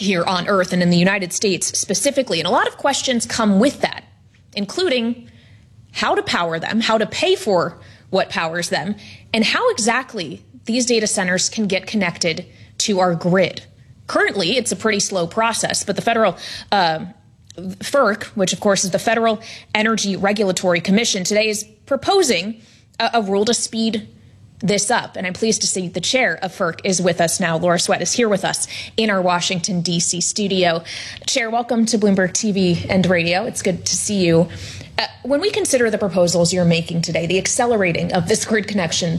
here on Earth and in the United States specifically. And a lot of questions come with that, including how to power them, how to pay for what powers them, and how exactly these data centers can get connected to our grid. Currently, it's a pretty slow process, but the federal FERC, which of course is the Federal Energy Regulatory Commission, today is proposing a rule to speed this up. And I'm pleased to see the chair of FERC is with us now. Laura Sweat is here with us in our Washington, D.C. studio. Chair, welcome to Bloomberg TV and Radio. It's good to see you. When we consider the proposals you're making today, the accelerating of this grid connection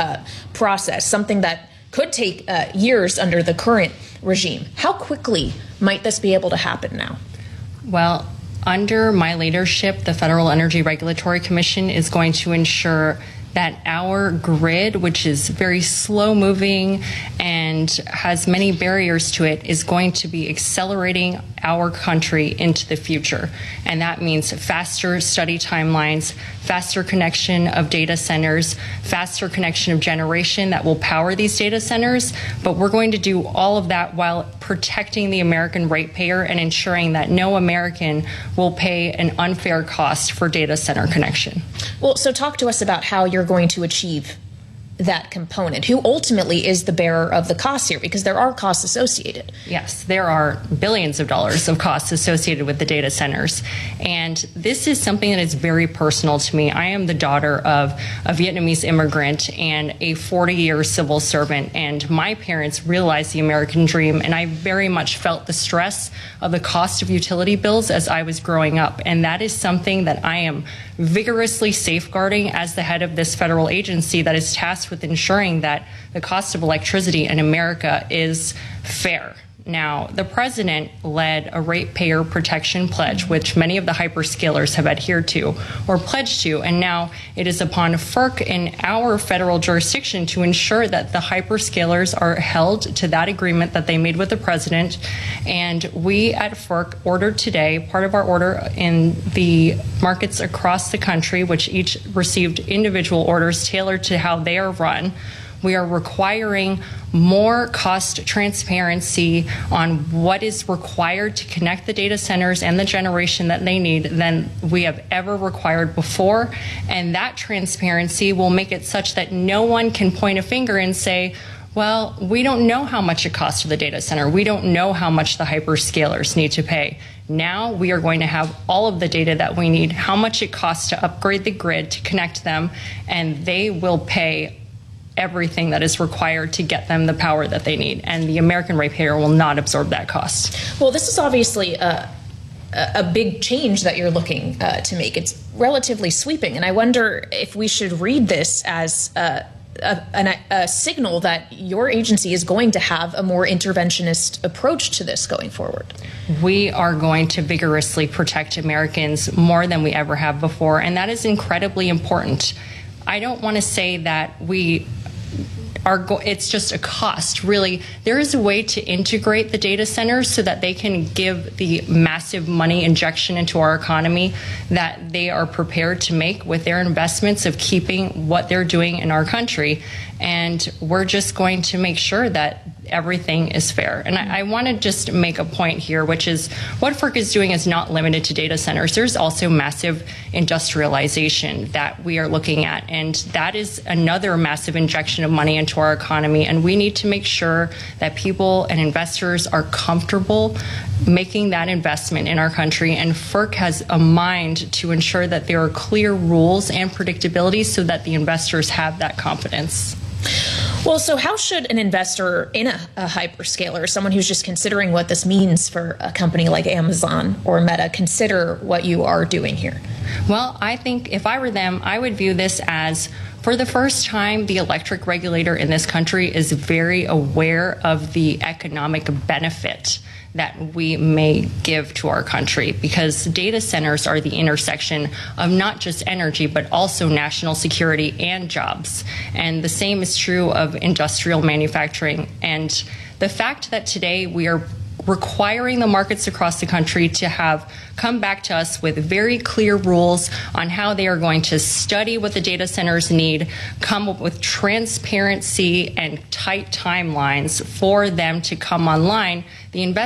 process, something that could take years under the current regime, how quickly might this be able to happen now? Well, under my leadership, the Federal Energy Regulatory Commission is going to ensure that our grid, which is very slow moving and has many barriers to it, is going to be accelerating our country into the future. And that means faster study timelines, faster connection of data centers, faster connection of generation that will power these data centers. But we're going to do all of that while protecting the American ratepayer and ensuring that no American will pay an unfair cost for data center connection. Well, so talk to us about how you're going to achieve that component. Who ultimately is the bearer of the costs here? Because there are costs associated. Yes, there are billions of dollars of costs associated with the data centers. And this is something that is very personal to me. I am the daughter of a Vietnamese immigrant and a 40-year civil servant. And my parents realized the American dream. And I very much felt the stress of the cost of utility bills as I was growing up. And that is something that I am vigorously safeguarding as the head of this federal agency that is tasked with ensuring that the cost of electricity in America is fair. Now, the president led a ratepayer protection pledge, which many of the hyperscalers have adhered to or pledged to, and now it is upon FERC in our federal jurisdiction to ensure that the hyperscalers are held to that agreement that they made with the president. And we at FERC ordered today, part of our order in the markets across the country, which each received individual orders tailored to how they are run, we are requiring more cost transparency on what is required to connect the data centers and the generation that they need than we have ever required before. And that transparency will make it such that no one can point a finger and say, well, we don't know how much it costs to the data center. We don't know how much the hyperscalers need to pay. Now we are going to have all of the data that we need, how much it costs to upgrade the grid to connect them, and they will pay everything that is required to get them the power that they need, and the American ratepayer will not absorb that cost. Well, this is obviously a big change that you're looking to make. It's relatively sweeping, and I wonder if we should read this as a signal that your agency is going to have a more interventionist approach to this going forward. We are going to vigorously protect Americans more than we ever have before, and that is incredibly important. I don't want to say that it's just a cost. Really, there is a way to integrate the data centers so that they can give the massive money injection into our economy that they are prepared to make with their investments of keeping what they're doing in our country. And we're just going to make sure that everything is fair. And I want to just make a point here, which is what FERC is doing is not limited to data centers. There's also massive industrialization that we are looking at, and that is another massive injection of money into our economy. And we need to make sure that people and investors are comfortable making that investment in our country. And FERC has a mind to ensure that there are clear rules and predictability so that the investors have that confidence. Well, so how should an investor in a hyperscaler, someone who's just considering what this means for a company like Amazon or Meta, consider what you are doing here? Well, I think if I were them, I would view this as, for the first time, the electric regulator in this country is very aware of the economic benefit that we may give to our country, because data centers are the intersection of not just energy, but also national security and jobs. And the same is true of industrial manufacturing. And the fact that today we are requiring the markets across the country to have come back to us with very clear rules on how they are going to study what the data centers need, come up with transparency and tight timelines for them to come online, the